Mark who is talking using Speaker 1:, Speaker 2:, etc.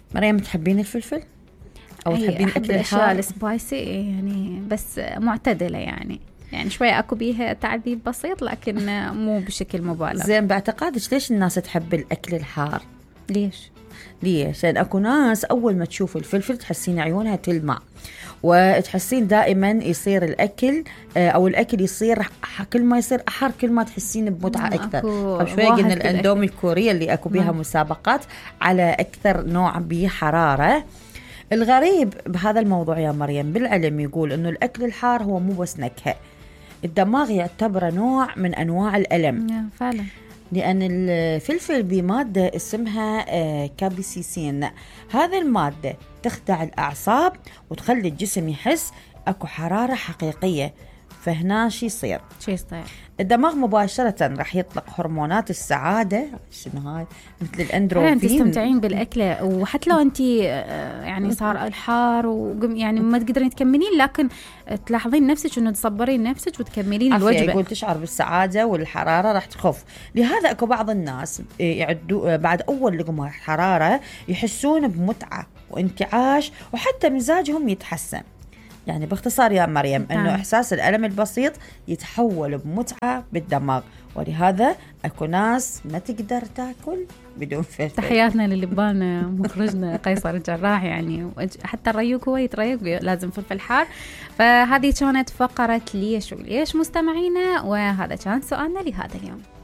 Speaker 1: مريم تحبين الفلفل أو تحبين
Speaker 2: أحب
Speaker 1: أكل
Speaker 2: الأشياء
Speaker 1: الحار؟
Speaker 2: السبايسي يعني، بس معتدلة يعني شوية أكو بيها تعذيب بسيط لكن مو بشكل مبالغ.
Speaker 1: زين، باعتقادك ليش الناس تحب الأكل الحار؟
Speaker 2: ليش؟
Speaker 1: لأن أكو ناس أول ما تشوف الفلفل تحسين عيونها تلمع، وتحسين دائما يصير الأكل أو الأكل يصير كل ما يصير أحر كل ما تحسين بمتعة أكثر. فشوية قلنا الأندومي الكورية اللي أكو بيها مسابقات على أكثر نوع بحرارة. الغريب بهذا الموضوع يا مريم، بالعلم يقول إنه الأكل الحار هو مو بس نكهة، الدماغ يعتبره نوع من أنواع الألم
Speaker 2: فعلا،
Speaker 1: لأن الفلفل بمادة اسمها كابسيسين. هذه المادة تخدع الأعصاب وتخلي الجسم يحس أكو حرارة حقيقية. فهنا شي يصير الدماغ مباشرة راح يطلق هرمونات السعادة، شنو هاي، مثل الاندروفين.
Speaker 2: انت تستمتعين بالأكلة، وحتى لو انت يعني صار الحار يعني ما تقدرين تكملين، لكن تلاحظين نفسك انه تصبرين نفسك وتكملين الوجبة.
Speaker 1: يقول تشعر بالسعادة والحرارة راح تخف. لهذا اكو بعض الناس يعدوا بعد اول لقمة حرارة يحسون بمتعة وانتعاش وحتى مزاجهم يتحسن. يعني باختصار يا مريم انه احساس الالم البسيط يتحول بمتعه بالدماغ، ولهذا اكو ناس ما تقدر تاكل بدون فلفل.
Speaker 2: تحياتنا للبان مخرجنا قيصر الجراح، يعني حتى الريوق هو يتريق لازم فلفل حار. فهذه كانت فقره ليش وليش مستمعينا، وهذا كان سؤالنا لهذا اليوم.